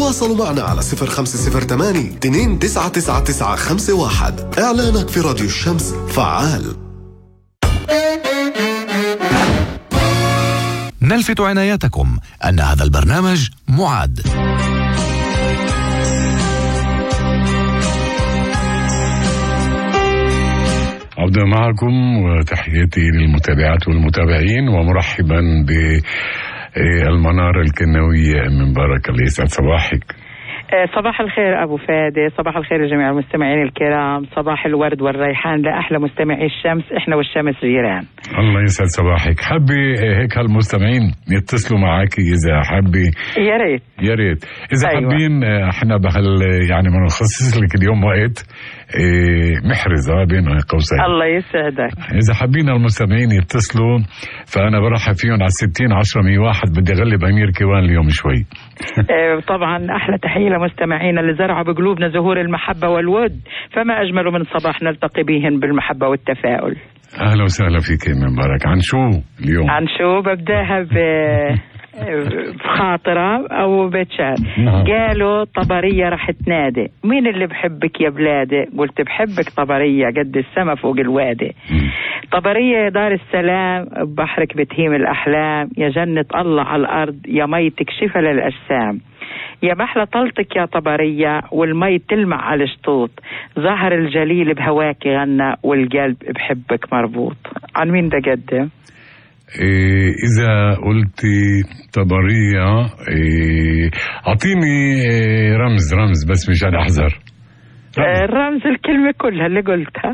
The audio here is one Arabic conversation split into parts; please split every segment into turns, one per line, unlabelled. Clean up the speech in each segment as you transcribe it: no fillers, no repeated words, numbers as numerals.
تواصلوا معنا على 0508-299951. إعلانك في راديو الشمس فعال.
نلفت عنايتكم أن هذا البرنامج معد.
عودة معكم وتحياتي للمتابعات والمتابعين، ومرحبا بالمنارة الكنوية من مبارك. الله يسعد صباحك.
صباح الخير أبو فادي، صباح الخير لجميع المستمعين الكرام، صباح الورد والريحان لأحلى مستمعي الشمس، إحنا والشمس جيران.
الله يسعد صباحك. حبي هيك هالمستمعين يتصلوا معك إذا حبي،
يا ريت
يا ريت إذا
أيوة.
حابين احنا يعني بنخصص لك اليوم وقت محرزة بين قوسين.
الله يسعدك.
إذا حابين المستمعين يتصلوا فأنا برحب فيهم على 60-10-101. بدي أغلب أمير كيوان اليوم شوي.
طبعا أحلى تحية لمستمعينا اللي زرعوا بقلوبنا زهور المحبة والود، فما أجمل من صباح نلتقي بهم بالمحبة والتفاؤل.
أهلا وسهلا فيك من مبارك. عن شو اليوم؟
عن شو ببداها بخاطرة أو بيت شعر. قالوا طبرية رح تنادي، مين اللي بحبك يا بلادي؟ قلت بحبك طبرية قد السما فوق الوادي. طبرية يا دار السلام، بحرك بتهيم الأحلام، يا جنة الله على الأرض، يا ميتك شفا للأجسام، يا محلى طلتك يا طبرية، والمي تلمع على الشطوط، ظهر الجليل بهواك غنى، والقلب بحبك مربوط. عن مين ده قدم؟
إذا قلتي طبرية أعطيني رمز بس مشان أحذر.
الرمز الكلمة كلها اللي قلتها.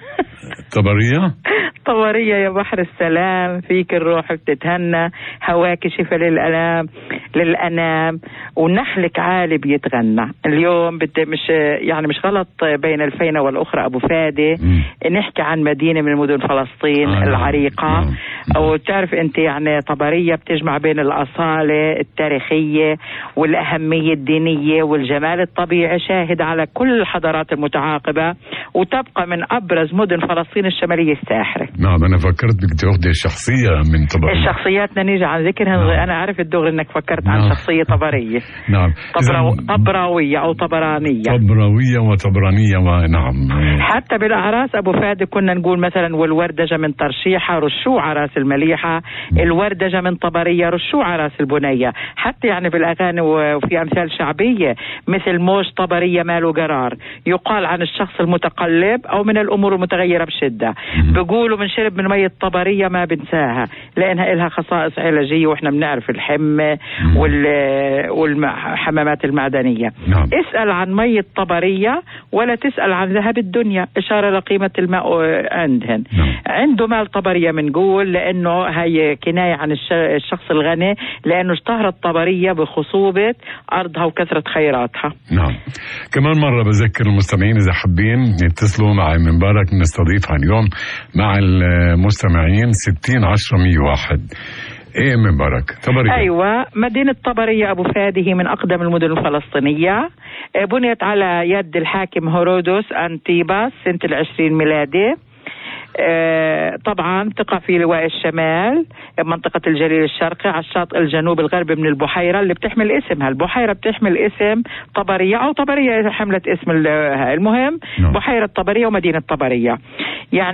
طبرية يا بحر السلام، فيك الروح بتتهنى، هواك شفا للأنام، ونحلك عالي بيتغنى. اليوم مش غلط بين الفينة والأخرى أبو فادي نحكي عن مدينة من مدن فلسطين العريقة. أو تعرف أنت يعني طبرية بتجمع بين الأصالة التاريخية والأهمية الدينية والجمال الطبيعي، شاهد على كل الحضارات المتعاقبة، وتبقى من أبرز مدن فلسطين الشمالية الساحرة.
نعم، أنا فكرت بدك تاخذي الشخصية من طبرية.
الشخصياتنا نيجي عن ذكرها. نعم. أنا عارف الدغري إنك فكرت عن شخصية طبرية.
نعم.
طبراوية أو طبرانية.
طبراوية وطبرانية ونعم.
حتى بالأعراس أبو فادي كنا نقول مثلا والوردجة من ترشيحة رشوع على راس المليحة، الوردجة من طبرية رشوع على راس البنية. حتى يعني بالأغاني وفي أمثال شعبية مثل موج طبرية ماله قرار، يقال عن الشخص المتقلب أو من الأمور المتغيرة بشدة. بيقولوا من شرب من مية طبرية ما بنساها، لأنها إلها خصائص علاجية، وإحنا بنعرف الحمى والحمامات المعدنية.
نعم.
اسأل عن مية طبرية ولا تسأل عن ذهب الدنيا، إشارة لقيمة الماء عندهن.
نعم.
عنده مال طبرية منقول، لأنه هي كناية عن الشخص الغني، لأنه اشتهرت طبرية بخصوبة أرضها وكثرة خيراتها.
نعم. كمان مرة بذكر المستمعين إذا حابين يتصلوا معي من مبارك نستضيفها اليوم مع المستمعين 60-10-101. ايه من مبارك طبرية.
ايوه، مدينة طبرية ابو فادي هي من اقدم المدن الفلسطينية، بنيت على يد الحاكم هيرودوس أنتيباس سنة 20 ميلادي. طبعا تقع في لواء الشمال منطقة الجليل الشرقي على الشاطئ الجنوب الغربي من البحيرة اللي بتحمل اسمها. البحيرة بتحمل اسم طبرية، أو طبرية إذا حملت اسم المهم بحيرة طبرية ومدينة طبرية يعني.